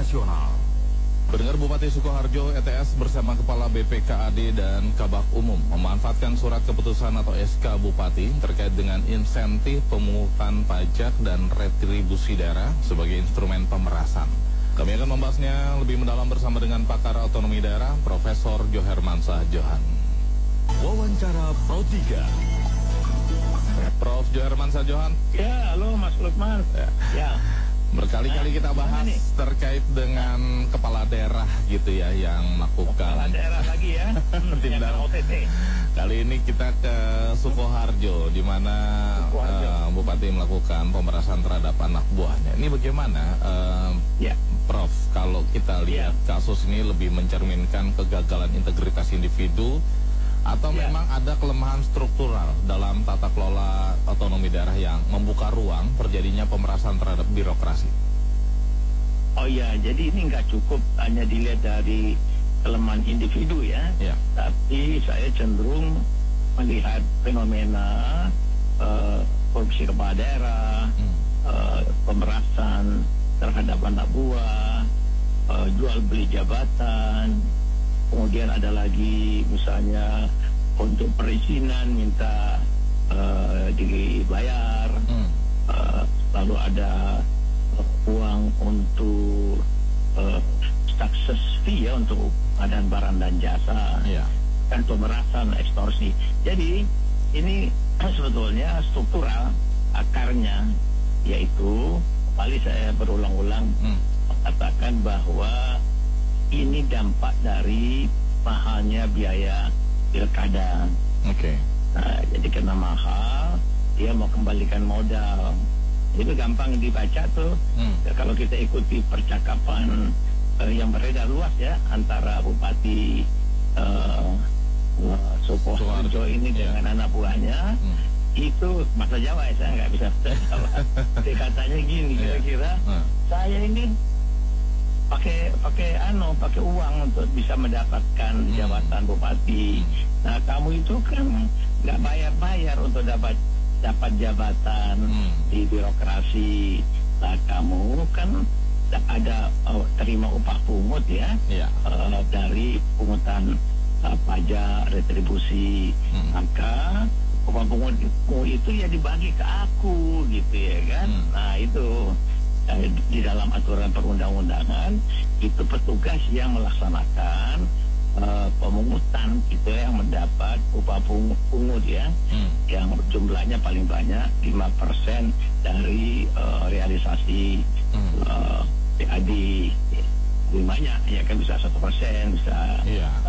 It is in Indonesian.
nasional. Pendengar, Bupati Sukoharjo ETS bersama Kepala BPKAD dan Kabak Umum memanfaatkan surat keputusan atau SK Bupati terkait dengan insentif pemungutan pajak dan retribusi daerah sebagai instrumen pemerasan. Kami akan membahasnya lebih mendalam bersama dengan pakar otonomi daerah, Profesor Johermansyah Johan. Wawancara Pro 3. Prof. Johermansyah Johan. Ya, halo Mas Lukman. Ya. Berkali-kali kita bahas terkait dengan kepala daerah gitu ya yang melakukan kepala daerah lagi ya. Tim daerah OTT. Kali ini kita ke Sukoharjo di mana Bupati melakukan pemerasan terhadap anak buahnya. Ini bagaimana Prof, kalau kita lihat kasus ini lebih mencerminkan kegagalan integritas individu atau memang ada kelemahan struktural dalam tata kelola otonomi daerah yang membuka ruang terjadinya pemerasan terhadap birokrasi? Oh ya, jadi ini nggak cukup hanya dilihat dari kelemahan individu ya. Tapi saya cenderung melihat fenomena korupsi kepala daerah, pemerasan terhadap anak buah, jual beli jabatan. Kemudian ada lagi misalnya untuk perizinan minta dibayar, lalu ada uang untuk success fee ya untuk pengadaan barang dan jasa, dan pemerasan ekstorsi. Jadi ini sebetulnya struktural akarnya, yaitu kembali saya berulang-ulang mengatakan bahwa ini dampak dari mahalnya biaya pilkada. Nah, jadi karena mahal, dia mau kembalikan modal. Itu gampang dibaca tuh. Kalau kita ikuti percakapan yang beredar luas ya antara Bupati Sukoharjo ini dengan anak buahnya, itu bahasa Jawa ya, saya nggak bisa bahasa Jawa. Dia katanya gini, kira-kira saya ini pakai uang untuk bisa mendapatkan jabatan bupati. Nah, kamu itu kan nggak bayar untuk dapat jabatan di birokrasi. Nah, kamu kan ada terima upah pungut ya, dari pungutan pajak retribusi. Maka upah pungutmu itu ya dibagi ke aku gitu ya kan. Nah, itu di dalam aturan perundang-undangan itu petugas yang melaksanakan pemungutan itu yang mendapat upah pungut ya, yang jumlahnya paling banyak 5% dari realisasi PAD. Lebih banyak ya kan, bisa 1%, bisa